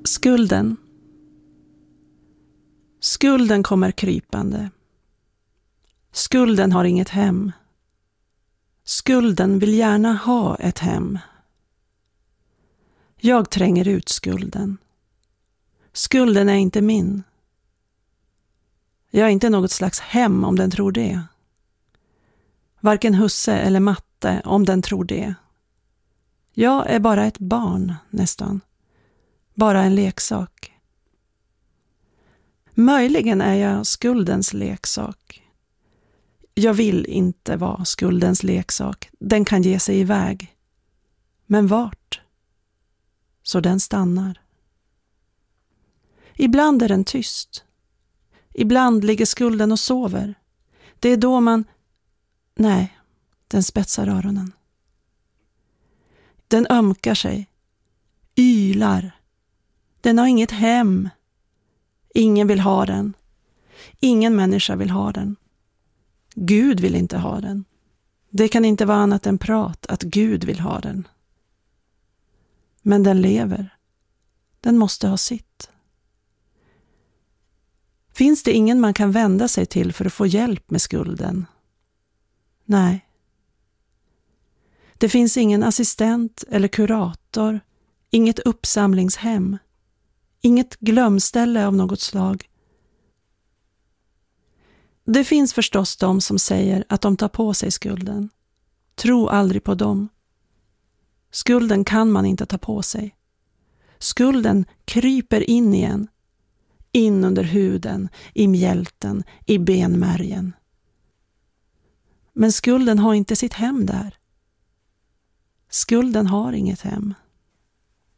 Skulden. Skulden kommer krypande. Skulden har inget hem. Skulden vill gärna ha ett hem. Jag tränger ut skulden. Skulden är inte min. Jag är inte något slags hem om den tror det. Varken husse eller matte om den tror det. Jag är bara ett barn nästan. Bara en leksak. Möjligen är jag skuldens leksak. Jag vill inte vara skuldens leksak. Den kan ge sig iväg. Men vart? Så den stannar. Ibland är den tyst. Ibland ligger skulden och sover. Det är då man... Nej, den spetsar öronen. Den ömkar sig. Ylar. Den har inget hem. Ingen vill ha den. Ingen människa vill ha den. Gud vill inte ha den. Det kan inte vara annat än prat att Gud vill ha den. Men den lever. Den måste ha sitt. Finns det ingen man kan vända sig till för att få hjälp med skulden? Nej. Det finns ingen assistent eller kurator, inget uppsamlingshem, inget glömställe av något slag. Det finns förstås de som säger att de tar på sig skulden. Tro aldrig på dem. Skulden kan man inte ta på sig. Skulden kryper in igen. In under huden, i mjälten, i benmärgen. Men skulden har inte sitt hem där. Skulden har inget hem.